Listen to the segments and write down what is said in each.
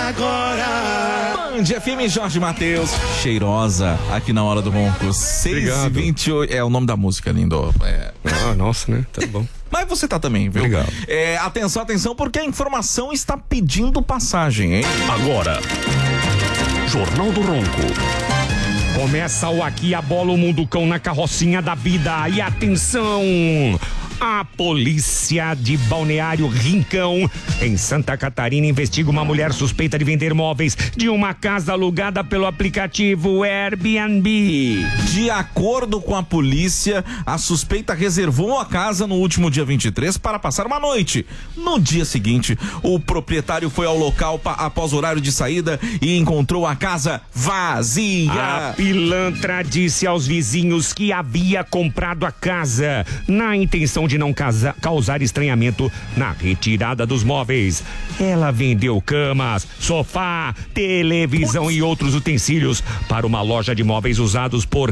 agora. Band FM, Jorge Mateus, cheirosa, aqui na Hora do Ronco. 6h28, é o nome da música, lindo. Nossa, né? Tá bom. Mas você tá também, viu? Obrigado. Atenção, porque a informação está pedindo passagem, hein? Agora, Jornal do Ronco. Começa o Aqui a Bola, o Mundo Cão na carrocinha da vida. E atenção! A polícia de Balneário Rincão, em Santa Catarina, investiga uma mulher suspeita de vender móveis de uma casa alugada pelo aplicativo Airbnb. De acordo com a polícia, a suspeita reservou a casa no último dia 23 para passar uma noite. No dia seguinte, o proprietário foi ao local após o horário de saída e encontrou a casa vazia. A pilantra disse aos vizinhos que havia comprado a casa na intenção de não causar estranhamento na retirada dos móveis. Ela vendeu camas, sofá, televisão e outros utensílios para uma loja de móveis usados por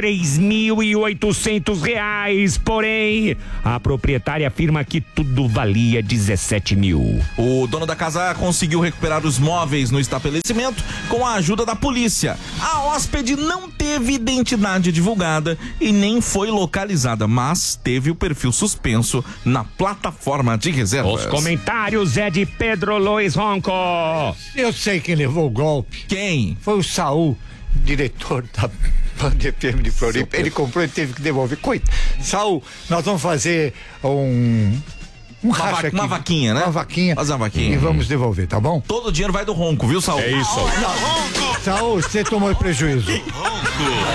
R$3.800. Porém, a proprietária afirma que tudo valia 17 mil. O dono da casa conseguiu recuperar os móveis no estabelecimento com a ajuda da polícia. A hóspede não teve identidade divulgada e nem foi localizada, mas teve o perfil suspenso na plataforma de reservas. Os comentários é de Pedro Luiz Ronco. Eu sei quem levou o golpe. Quem? Foi o Saul, diretor da Band FM de Floripa. Ele comprou e teve que devolver. Coitado. Saul, nós vamos fazer racha aqui. Uma vaquinha, né? Uma vaquinha. Fazer uma vaquinha. E vamos devolver, tá bom? Todo o dinheiro vai do Ronco, viu, Saul? É isso. Saul, você tomou prejuízo. Ronco.